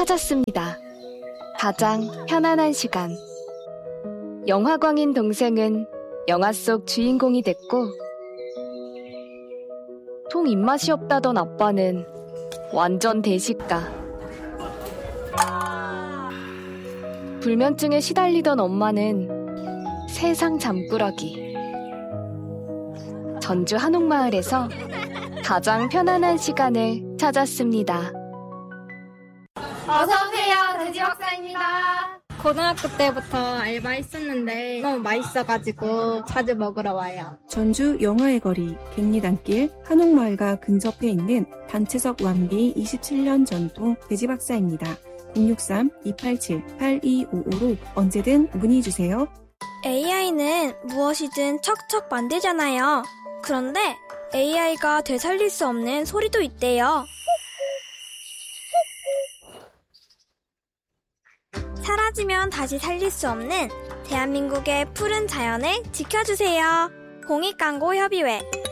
찾았습니다. 가장 편안한 시간. 영화광인 동생은 영화 속 주인공이 됐고, 통 입맛이 없다던 아빠는 완전 대식가. 불면증에 시달리던 엄마는 세상 잠꾸러기. 전주 한옥마을에서 가장 편안한 시간을 찾았습니다. 어서오세요. 돼지 박사입니다. 고등학교 때부터 알바했었는데 너무 맛있어가지고 자주 먹으러 와요. 전주 영화의 거리, 갱리단길, 한옥마을과 근접해 있는 단체석 완비 27년 전통 돼지박사입니다. 063-287-8255로 언제든 문의주세요. AI는 무엇이든 척척 만들잖아요. 그런데 AI가 되살릴 수 없는 소리도 있대요. 사라지면 다시 살릴 수 없는 대한민국의 푸른 자연을 지켜주세요. 공익광고협의회